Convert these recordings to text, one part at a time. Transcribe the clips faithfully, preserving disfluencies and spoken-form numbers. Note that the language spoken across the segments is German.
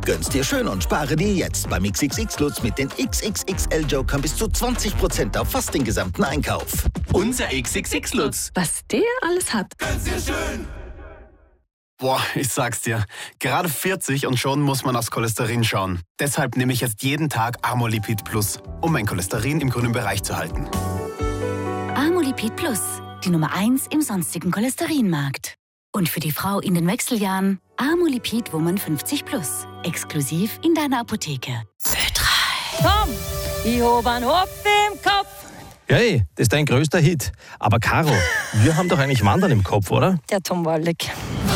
Gönn's dir schön und spare dir jetzt beim X X X-Lutz mit den X X X L-Jokern bis zu zwanzig Prozent auf fast den gesamten Einkauf. Unser X X X-Lutz. Was der alles hat. Gönn's dir schön. Boah, ich sag's dir. Gerade vierzig und schon muss man aufs Cholesterin schauen. Deshalb nehme ich jetzt jeden Tag Amolipid Plus, um mein Cholesterin im grünen Bereich zu halten. Amolipid Plus, die Nummer eins im sonstigen Cholesterinmarkt. Und für die Frau in den Wechseljahren Amolipid Woman fünfzig Plus. Exklusiv in deiner Apotheke. Ö drei. Komm, ich hab einen Hopf im Kopf. Hey, das ist dein größter Hit. Aber Caro, wir haben doch eigentlich Wandern im Kopf, oder? Der Tom Waldeck.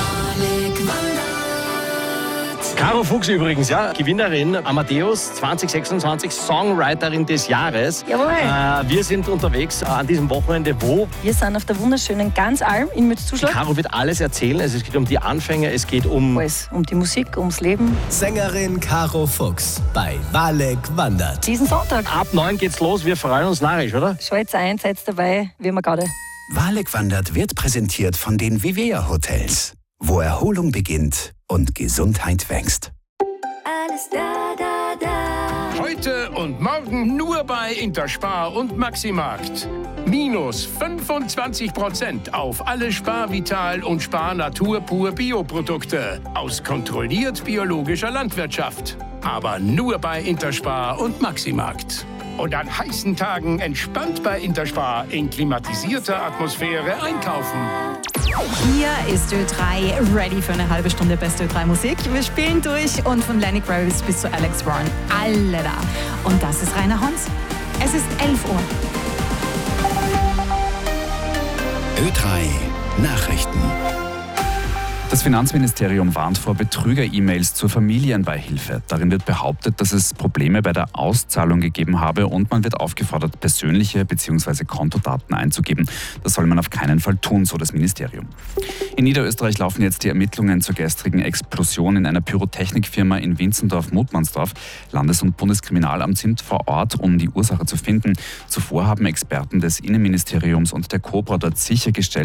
Caro Fuchs übrigens, ja, Gewinnerin Amadeus zwanzig sechsundzwanzig, Songwriterin des Jahres. Jawohl. Äh, wir sind unterwegs äh, an diesem Wochenende. Wo? Wir sind auf der wunderschönen Ganzalm in Mützzuschlag. Caro wird alles erzählen. Also es geht um die Anfänge, es geht um... Alles. Um die Musik, ums Leben. Sängerin Caro Fuchs bei Walek wandert. Diesen Sonntag. Ab neun geht's los, wir freuen uns narrisch, oder? Schalt's ein, seid dabei, wie wir gerade. Walek wandert wird präsentiert von den Vivea Hotels, wo Erholung beginnt und Gesundheit wächst. Alles da, da, da. Heute und morgen nur bei Interspar und Maximarkt. Minus fünfundzwanzig Prozent auf alle Spar-Vital und Spar-Natur-Pur-Bio-Produkte aus kontrolliert biologischer Landwirtschaft. Aber nur bei Interspar und Maximarkt. Und an heißen Tagen entspannt bei Interspar in klimatisierter Atmosphäre einkaufen. Hier ist Ö drei ready für eine halbe Stunde beste Ö drei Musik. Wir spielen durch und von Lenny Kravitz bis zu Alex Warren. Alle da. Und das ist Rainer Hons. Es ist elf Uhr. Ö drei Nachrichten. Das Finanzministerium warnt vor Betrüger-E-Mails zur Familienbeihilfe. Darin wird behauptet, dass es Probleme bei der Auszahlung gegeben habe und man wird aufgefordert, persönliche bzw. Kontodaten einzugeben. Das soll man auf keinen Fall tun, so das Ministerium. In Niederösterreich laufen jetzt die Ermittlungen zur gestrigen Explosion in einer Pyrotechnikfirma in Winzendorf-Mutmannsdorf. Landes- und Bundeskriminalamt sind vor Ort, um die Ursache zu finden. Zuvor haben Experten des Innenministeriums und der Cobra dort sichergestellt,